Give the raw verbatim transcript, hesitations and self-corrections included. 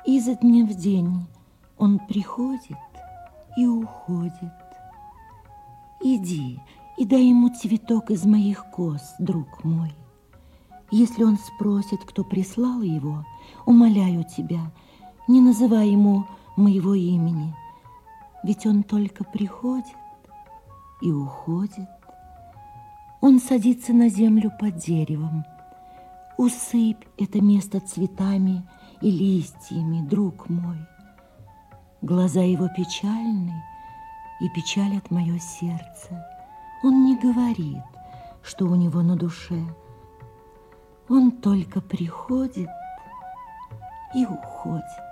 Изо дня в день он приходит и уходит. Иди и дай ему цветок из моих кос, друг мой. Если он спросит, кто прислал его, умоляю тебя, не называй ему моего имени, ведь он только приходит и уходит. Он садится на землю под деревом. Усыпь это место цветами и листьями, друг мой. Глаза его печальны и печалят мое сердце. Он не говорит, что у него на душе. Он только приходит и уходит.